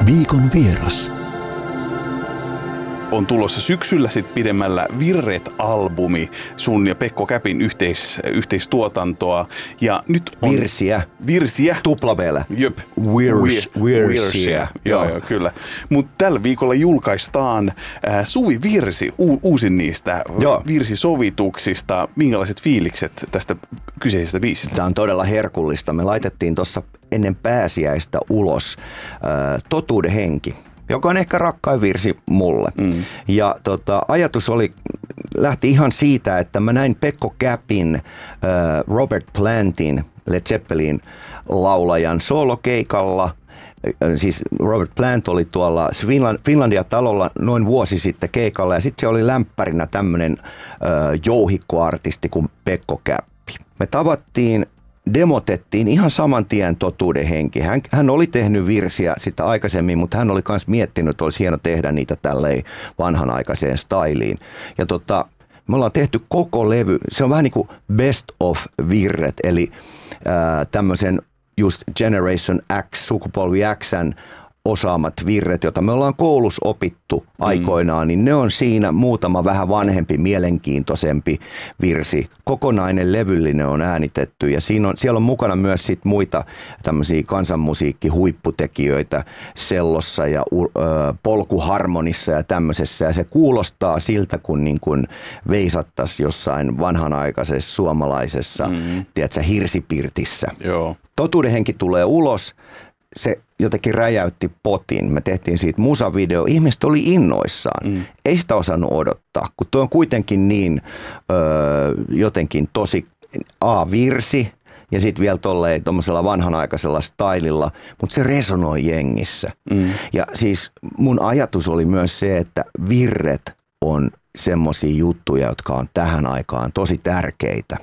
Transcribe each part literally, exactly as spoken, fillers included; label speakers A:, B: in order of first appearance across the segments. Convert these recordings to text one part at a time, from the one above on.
A: Viikon vieras.
B: On tulossa syksyllä sit pidemmällä Virret-albumi, sun ja Pekko Käpin yhteis, yhteistuotantoa. Ja nyt on
C: Virsiä.
B: Virsiä.
C: Tuplaveellä.
B: Jep.
C: Virs,
B: Virsiä.
C: virsiä.
B: Joo, joo, kyllä. Mutta tällä viikolla julkaistaan äh, Suvi Virsi, u- uusin niistä
C: Joo.
B: virsisovituksista. Minkälaiset fiilikset tästä kyseisestä biisistä?
C: Tämä on todella herkullista. Me laitettiin tuossa ennen pääsiäistä ulos äh, Totuuden henki, joka on ehkä rakkain virsi mulle. Mm. Ja tota, ajatus oli, lähti ihan siitä, että mä näin Pekko Käpin, äh, Robert Plantin, Led Zeppelin laulajan soolokeikalla. Siis Robert Plant oli tuolla Finlandia-talolla noin vuosi sitten keikalla ja sitten se oli lämpärinä tämmöinen äh, jouhikkoartisti kuin Pekko Käppi. Me tavattiin, demotettiin ihan saman tien Totuuden henki. Hän, hän oli tehnyt virsiä sitä aikaisemmin, mutta hän oli myös miettinyt, että olisi hieno tehdä niitä tälleen vanhanaikaiseen styliin. Ja tota, me ollaan tehty koko levy, se on vähän niin kuin best of virret, eli ää, tämmöisen just Generation X, sukupolvi X:n osaamat virret, joita me ollaan koulussa opittu aikoinaan, mm. niin ne on siinä muutama vähän vanhempi, mielenkiintoisempi virsi. Kokonainen levyllinen on äänitetty ja siinä on, siellä on mukana myös sit muita tämmöisiä kansanmusiikkihuipputekijöitä sellossa ja ö, polkuharmonissa ja tämmöisessä. Ja se kuulostaa siltä, kun niin kuin veisattaisi jossain vanhanaikaisessa suomalaisessa, mm. tiedätkö, hirsipirtissä.
B: Joo.
C: Totuuden henki tulee ulos. Se jotenkin räjäytti potin. Me tehtiin siitä musavideo. Ihmiset oli innoissaan. Mm. Ei sitä osannut odottaa, kun tuo on kuitenkin niin öö, jotenkin tosi A-virsi ja sitten vielä tolleen tuommoisella vanhanaikaisella stylilla, mutta se resonoi jengissä. Mm. Ja siis mun ajatus oli myös se, että virret on semmosia juttuja, jotka on tähän aikaan tosi tärkeitä.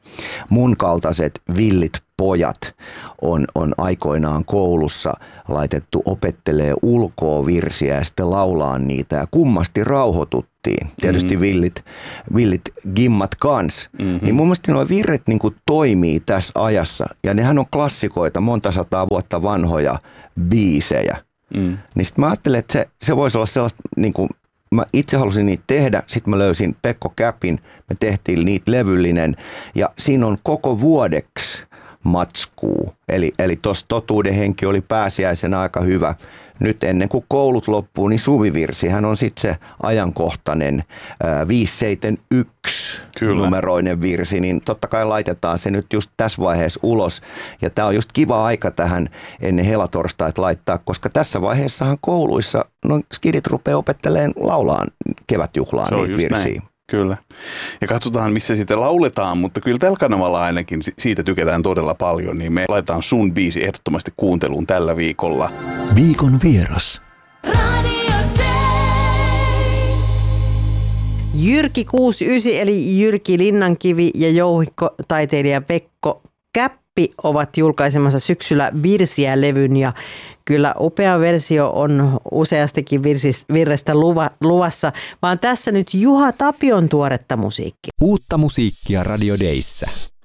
C: Mun kaltaiset villit pojat on, on aikoinaan koulussa laitettu opettelee ulkoa virsiä ja sitten laulaa niitä ja kummasti rauhoituttiin. Tietysti mm-hmm. villit, villit gimmat kans. Mm-hmm. Niin mun mielestä nuo virret niin kuin toimii tässä ajassa ja nehän on klassikoita, monta sataa vuotta vanhoja biisejä. Mm. Niin sitten mä ajattelin, että se, se voisi olla sellaista niin kuin mä itse halusin niitä tehdä, sitten mä löysin Pekko Käpin, me tehtiin niitä levyllinen ja siinä on koko vuodeksi matskuu. Eli, eli tuossa Totuuden henki oli pääsiäisen aika hyvä. Nyt ennen kuin koulut loppuu, niin Suvivirsi, hän on sitten se ajankohtainen ää, viisi seitsemän yksi Kyllä. numeroinen virsi, niin totta kai laitetaan se nyt just tässä vaiheessa ulos. Ja tämä on just kiva aika tähän ennen helatorstaita laittaa, koska tässä vaiheessahan kouluissa no, skidit rupeaa opettelemaan laulaan kevätjuhlaan niitä virsiä. Näin.
B: Kyllä. Ja katsotaan, missä sitten lauletaan, mutta kyllä tällä kanavalla ainakin siitä tykätään todella paljon, niin me laitetaan sun biisi ehdottomasti kuunteluun tällä viikolla.
A: Viikon vieras.
D: Jyrki kuusikymmentäyhdeksän eli Jyrki Linnankivi ja jouhikkotaiteilija Pekko Käppi ovat julkaisemassa syksyllä Virsiä-levyn ja kyllä upea versio on useastikin virrestä luva, luvassa, vaan tässä nyt Juha Tapion tuoretta musiikkia.
A: Uutta musiikkia Radio Dayssä.